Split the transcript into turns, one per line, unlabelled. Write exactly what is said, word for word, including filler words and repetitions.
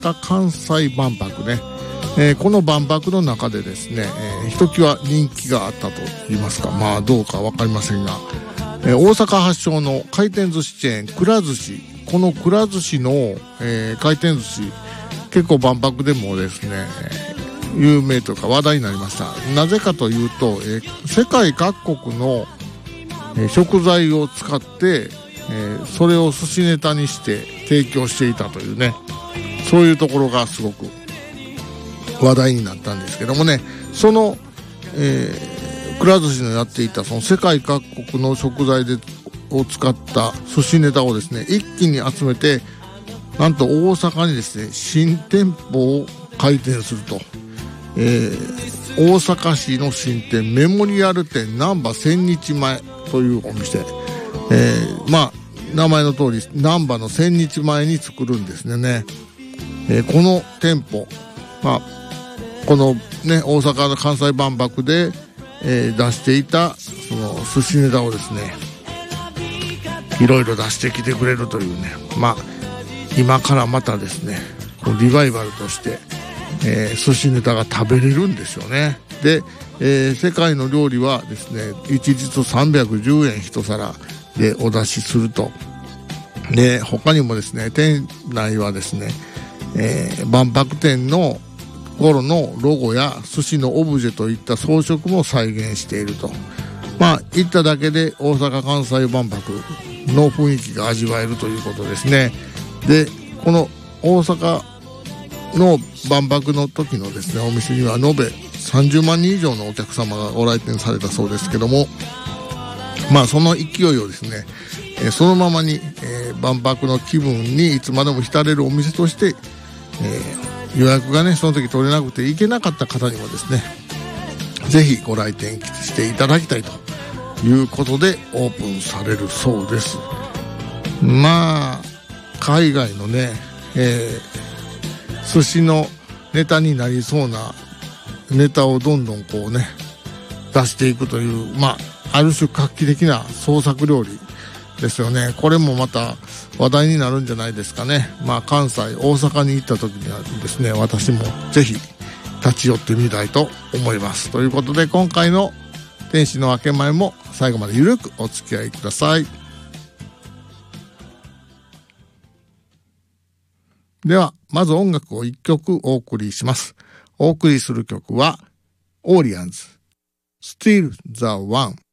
阪・関西万博ね、えー、この万博の中でですね、えー、ひときわ人気があったと言いますか、まあどうか分かりませんが、えー、大阪発祥の回転寿司チェーンくら寿司、このくら寿司の、えー、回転寿司結構万博でもですね、有名というか話題になりました。なぜかというと、えー、世界各国の、えー、食材を使って、えー、それを寿司ネタにして提供していたというね、そういうところがすごく話題になったんですけどもね、その、えー、くら寿司のやっていたその世界各国の食材でを使った寿司ネタをですね、一気に集めて、なんと大阪にですね、新店舗を開店すると、えー、大阪市の新店メモリアル店難波千日前というお店、えー、まあ名前の通り難波の千日前に作るんですね。えー、この店舗、まあこのね、大阪の関西万博で、えー、出していたその寿司ネタをですね、いろいろ出してきてくれるというね、まあ今からまたですね、このリバイバルとして、えー、寿司ネタが食べれるんですよね。で、えー、世界の料理はですね、一律さんびゃくじゅうえん一皿でお出しすると。で、他にもですね、店内はですね、えー、万博店の頃のロゴや寿司のオブジェといった装飾も再現していると。まあ行っただけで大阪・関西万博の雰囲気が味わえるということですね。で、この大阪の万博の時のですね、お店には延べさんじゅうまんにん以上のお客様がご来店されたそうですけども、まあその勢いをですね、えー、そのままに、えー、万博の気分にいつまでも浸れるお店として、えー予約がねその時取れなくて行けなかった方にもですね、ぜひご来店していただきたいということでオープンされるそうです。まあ海外のね、えー、寿司のネタになりそうなネタをどんどんこうね出していくという、まあある種画期的な創作料理ですよね。これもまた話題になるんじゃないですかね。まあ関西、大阪に行った時にはですね、私もぜひ立ち寄ってみたいと思います。ということで今回の天使の分け前も最後までゆるくお付き合いください。ではまず音楽をいっきょくお送りします。お送りする曲はオーリアンズ Still the One。